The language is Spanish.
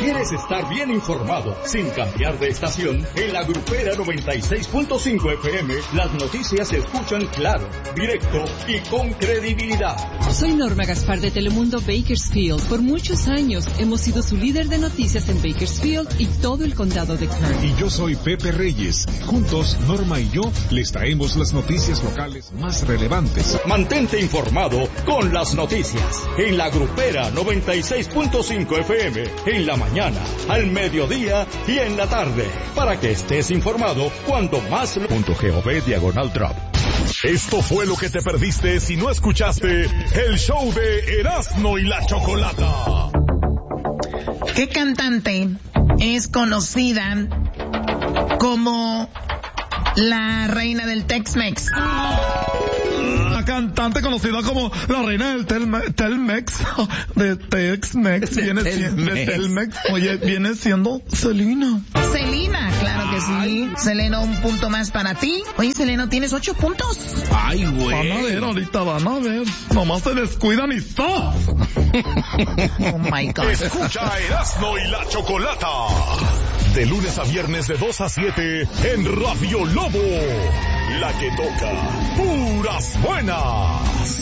¿Quieres estar bien informado sin cambiar de estación? En la Grupera 96.5 FM, las noticias se escuchan claro, directo y con credibilidad. Soy Norma Gaspar de Telemundo Bakersfield. Por muchos años hemos sido su líder de noticias en Bakersfield y todo el condado de Kern. Y yo soy Pepe Reyes. Juntos, Norma y yo les traemos las noticias locales más relevantes. Mantente informado con las noticias. En la Grupera 96.5 FM, en la mañana, al mediodía y en la tarde, para que estés informado cuando más... .gov/drop. Esto fue lo que te perdiste si no escuchaste el show de Erasmo y la Chocolata. ¿Qué cantante es conocida como la reina del Tex-Mex? La cantante conocida como la reina del Telmex, de Tex-Mex, viene siendo Selena. Selena, claro que sí. Selena, un punto más para ti. Oye, Selena, tienes 8 puntos. Ay, güey. Van a ver, ahorita van a ver. Nomás se descuidan y ¡stop! Oh, my God. Escucha a Erasmo y la Chocolata. De lunes a viernes de 2 a 7 en Radio Lobo. La que toca puras buenas.